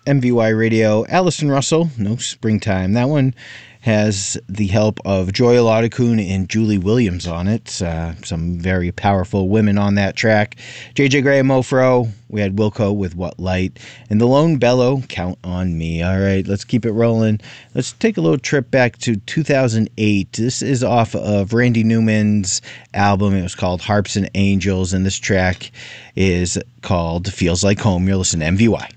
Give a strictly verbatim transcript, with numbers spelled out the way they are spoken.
M V Y Radio. Allison Russell, No Springtime. That one has the help of Joy Laudicoon and Julie Williams on it. Uh, some very powerful women on that track. J J Grey and Mofro. We had Wilco with What Light. And The Lone Bellow, Count on Me. All right, let's keep it rolling. Let's take a little trip back to two thousand eight. This is off of Randy Newman's album. It was called Harps and Angels, and this track is called Feels Like Home. You're listening to M V Y.